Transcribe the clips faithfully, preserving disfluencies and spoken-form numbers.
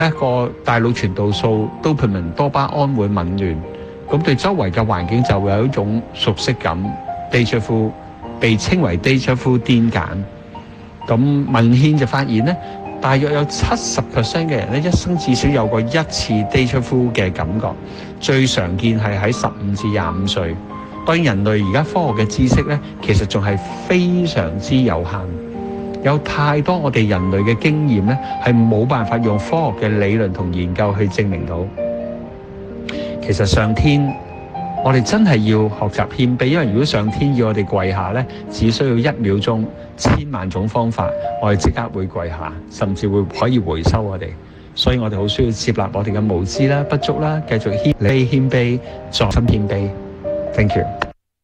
一個大腦傳導素 dopamine 多巴胺會紊亂，咁對周圍嘅環境就會有一種熟悉感 déjà vu， 被稱為 déjà vu 癲癇。咁文獻就發現咧，大約有七十 percent 嘅人咧，一生至少有過一次 déjà vu 嘅感覺，最常見係喺十五至廿五歲。當然人類而家科學嘅知識咧，其實仲係非常之有限。有太多我哋人類嘅經驗咧，係冇辦法用科學嘅理論同研究去證明到。其實上天，我哋真係要學習謙卑，因為如果上天要我哋跪下咧，只需要一秒鐘，千萬種方法，我哋即刻會跪下，甚至會可以回收我哋。所以我哋好需要接納我哋嘅無知啦、不足啦，繼續謙卑、謙卑、再心謙卑。Thank you。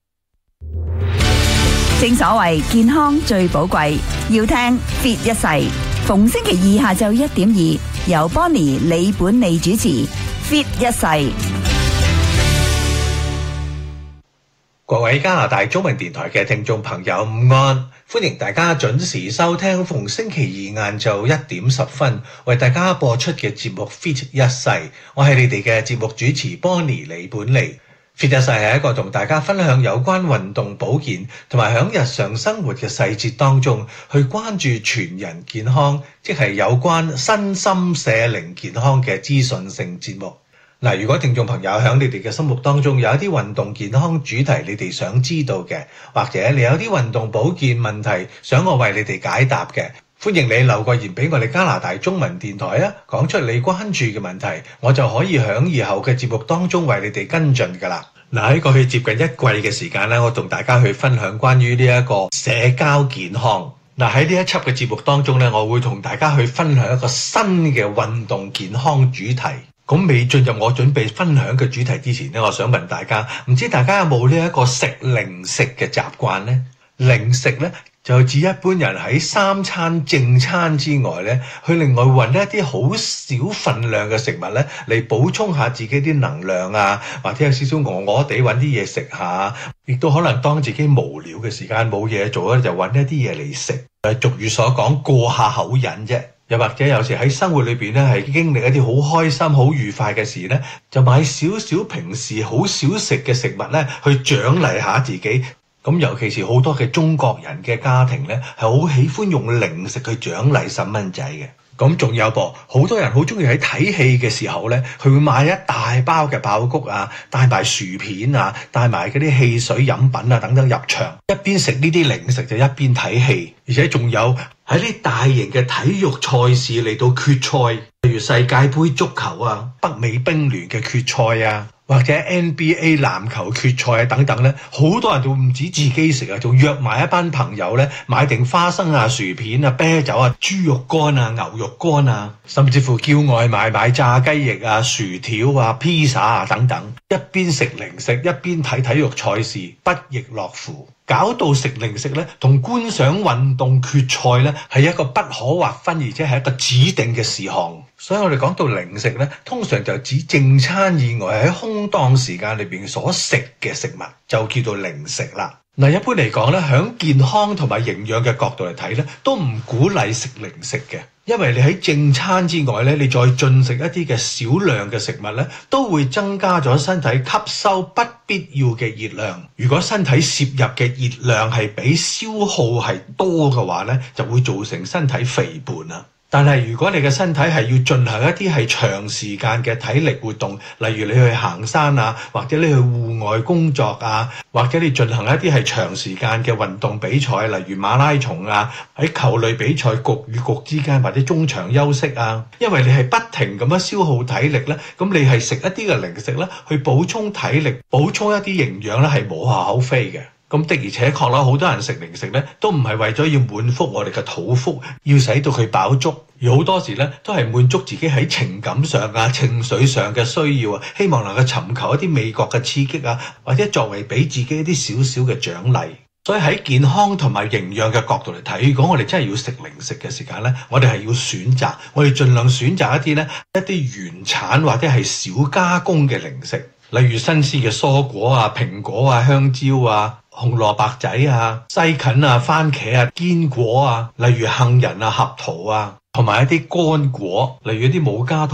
正所謂健康最寶貴，要聽 Fit 一世。逢星期二下晝一點二，由 Bonnie 李本利主持 Fit 一世。 各位加拿大中文電台嘅聽眾朋友午安，歡迎大家準時收聽逢星期二晏晝一點十分為大家播出嘅節目 Fit 一世。我係你哋嘅節目主持 Bonnie 李本利。Fit 一世係一個同大家分享有關運動保健同埋響日常生活嘅細節當中去關注全人健康，即係有關身心社靈健康嘅資訊性節目。嗱，如果聽眾朋友喺你哋嘅心目當中有一啲運動健康主題你哋想知道嘅，或者你有啲運動保健問題想我為你哋解答嘅，歡迎你留個言俾我哋加拿大中文電台啊，講出你關注嘅問題，我就可以喺以後嘅節目當中為你哋跟進噶啦。嗱，喺過去接近一季嘅時間咧，我同大家去分享關於呢一個社交健康。嗱，喺呢一輯嘅節目當中咧，我會同大家去分享一個新嘅運動健康主題。咁未進入我準備分享嘅主題之前咧，我想問大家，唔知大家有冇呢一個食零食嘅習慣呢？零食咧就指一般人喺三餐正餐之外咧，去另外揾一啲好少份量嘅食物咧，嚟補充下自己啲能量啊，或者有少少餓餓地揾啲嘢食下，亦都可能當自己無聊嘅時間冇嘢做咧，就揾一啲嘢嚟食。誒，俗語所講過下口癮啫。又或者有時喺生活裏邊咧，係經歷一啲好開心、好愉快嘅事咧，就買少少平時好少食嘅食物咧，去獎勵下自己。咁尤其是好多嘅中國人嘅家庭咧，係好喜歡用零食去獎勵細蚊仔嘅。咁仲有噃，好多人好中意喺睇戲嘅時候咧，佢會買一大包嘅爆谷啊，帶埋薯片啊，帶埋嗰啲汽水飲品啊等等入場，一邊食呢啲零食就一邊睇戲，而且仲有喺啲大型嘅體育賽事嚟到決賽，例如世界盃足球啊、北美冰聯嘅決賽啊，或者 N B A 籃球決賽啊等等咧，好多人都唔止自己食啊，仲約埋一班朋友咧，買定花生啊、薯片啊、啤酒啊、豬肉乾啊、牛肉乾啊，甚至乎叫外賣買炸雞翼啊、薯條啊、披薩啊等等，一邊食零食一邊睇體育賽事，不亦樂乎。搞到食零食咧，同觀賞運動決賽咧，係一個不可劃分，而且係一個指定嘅事項。所以我哋講到零食咧，通常就指正餐以外喺空檔時間裏邊所食嘅食物，就叫做零食啦。嗱，一般嚟講咧，喺健康同埋營養嘅角度嚟睇咧，都唔鼓勵食零食嘅。因為你喺正餐之外咧，你再進食一啲嘅少量嘅食物咧，都會增加咗身體吸收不必要嘅熱量。如果身體攝入嘅熱量係比消耗係多嘅話咧，就會造成身體肥胖啦。但係如果你嘅身體係要進行一啲係長時間嘅體力活動，例如你去行山啊，或者你去戶外工作啊，或者你進行一啲係長時間嘅運動比賽，例如馬拉松啊，喺球類比賽局與局之間或者中場休息啊，因為你係不停咁樣消耗體力咧，咁你係食一啲嘅零食咧，去補充體力、補充一啲營養咧，係無可厚非嘅。咁的而且確啦，好多人食零食咧，都唔係為咗要滿腹我哋嘅肚腹，要使到佢飽足，而好多時咧都係滿足自己喺情感上啊、情緒上嘅需要啊，希望能夠尋求一啲味覺嘅刺激啊，或者作為俾自己一啲少少嘅獎勵。所以喺健康同埋營養嘅角度嚟睇，如果我哋真係要食零食嘅時間咧，我哋係要選擇，我哋盡量選擇一啲咧一啲原產或者係少加工嘅零食，例如新鮮嘅蔬果啊、蘋果啊、香蕉啊、紅蘿蔔仔啊、西芹啊、番茄啊、堅果啊，例如杏仁啊、合桃啊，同埋一啲乾果，例如一啲冇加糖